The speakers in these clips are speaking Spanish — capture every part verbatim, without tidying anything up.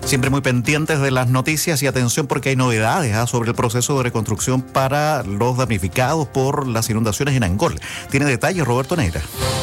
Siempre muy pendientes de las noticias y atención porque hay novedades ¿eh? sobre el proceso de reconstrucción para los damnificados por las inundaciones en Angol. Tiene detalles Roberto Neira.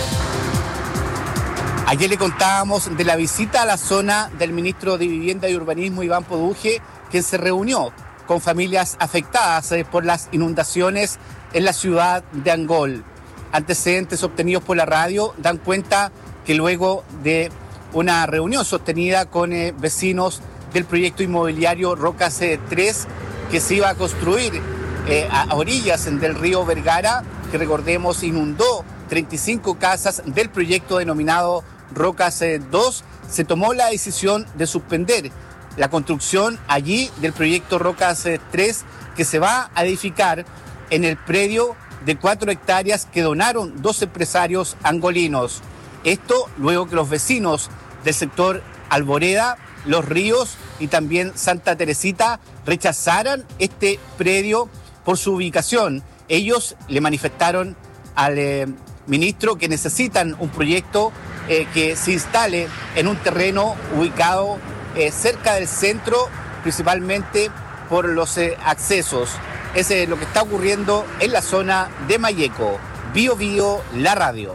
Ayer le contábamos de la visita a la zona del ministro de Vivienda y Urbanismo, Iván Poduje, quien se reunió con familias afectadas eh, por las inundaciones en la ciudad de Angol. Antecedentes obtenidos por la radio dan cuenta que luego de una reunión sostenida con eh, vecinos del proyecto inmobiliario Rocas eh, tres, que se iba a construir eh, a orillas del río Vergara, que recordemos inundó treinta y cinco casas del proyecto denominado Rocas eh, dos, se tomó la decisión de suspender la construcción allí del proyecto Rocas eh, tres, que se va a edificar en el predio de cuatro hectáreas que donaron dos empresarios angolinos. Esto luego que los vecinos del sector Alboreda, Los Ríos y también Santa Teresita rechazaran este predio por su ubicación. Ellos le manifestaron al eh, ministro que necesitan un proyecto eh, que se instale en un terreno ubicado eh, cerca del centro, principalmente por los eh, accesos. Es eh, lo que está ocurriendo en la zona de Mayeco. Bio Bio, la radio.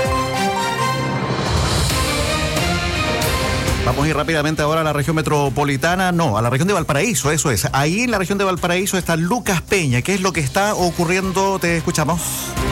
Vamos a ir rápidamente ahora a la región metropolitana, no, a la región de Valparaíso, eso es. Ahí en la región de Valparaíso está Lucas Peña. ¿Qué es lo que está ocurriendo? Te escuchamos.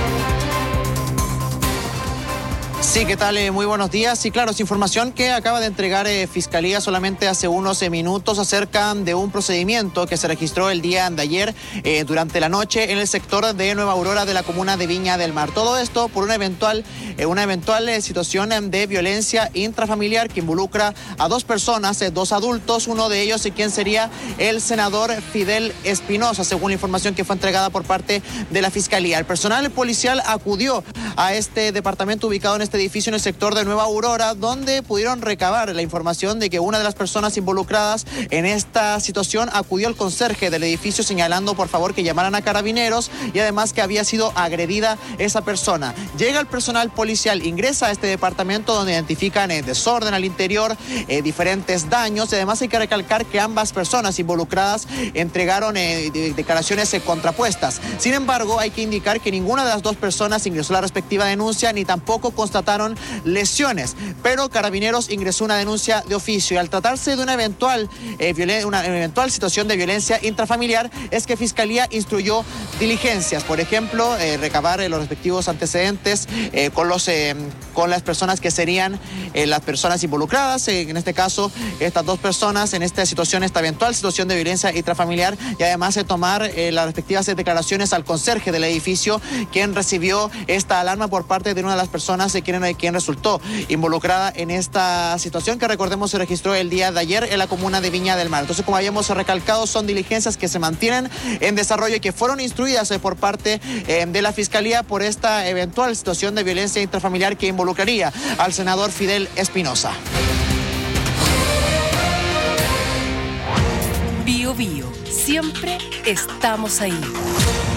Sí, ¿qué tal? Eh, muy buenos días. Sí, claro, es información que acaba de entregar eh, Fiscalía solamente hace unos eh, minutos acerca de un procedimiento que se registró el día de ayer eh, durante la noche en el sector de Nueva Aurora de la comuna de Viña del Mar. Todo esto por una eventual, eh, una eventual eh, situación eh, de violencia intrafamiliar que involucra a dos personas, eh, dos adultos, uno de ellos y eh, quien sería el senador Fidel Espinosa, según la información que fue entregada por parte de la Fiscalía. El personal policial acudió a este departamento ubicado en este edificio en el sector de Nueva Aurora, donde pudieron recabar la información de que una de las personas involucradas en esta situación acudió al conserje del edificio señalando por favor que llamaran a carabineros y además que había sido agredida esa persona. Llega el personal policial, ingresa a este departamento donde identifican eh, desorden al interior, eh, diferentes daños y además hay que recalcar que ambas personas involucradas entregaron eh, de, declaraciones eh, contrapuestas. Sin embargo, hay que indicar que ninguna de las dos personas ingresó la respectiva denuncia ni tampoco constataron lesiones, pero Carabineros ingresó una denuncia de oficio y al tratarse de una eventual, eh, violen- una eventual situación de violencia intrafamiliar es que Fiscalía instruyó diligencias, por ejemplo, eh, recabar eh, los respectivos antecedentes eh, con, los, eh, con las personas que serían eh, las personas involucradas, eh, en este caso estas dos personas en esta situación, esta eventual situación de violencia intrafamiliar y además de eh, tomar eh, las respectivas declaraciones al conserje del edificio, quien recibió esta alarma por parte de una de las personas eh, quien, quien resultó involucrada en esta situación que recordemos se registró el día de ayer en la comuna de Viña del Mar. Entonces, como habíamos recalcado, son diligencias que se mantienen en desarrollo y que fueron instruidas eh, por parte eh, de la Fiscalía por esta eventual situación de violencia intrafamiliar que involucraría al senador Fidel Espinosa. Bio Bio, siempre estamos ahí.